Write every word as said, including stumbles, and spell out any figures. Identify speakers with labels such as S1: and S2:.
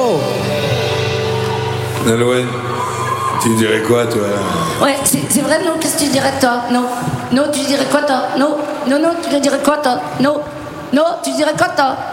S1: Oh. Nolwenn, tu dirais quoi, toi?
S2: Ouais, c'est, c'est vrai, non? Qu'est-ce que tu dirais, toi? Non. Non, tu dirais quoi, toi? Non. Non, non, tu dirais quoi, toi? Non. Non, tu dirais quoi, toi?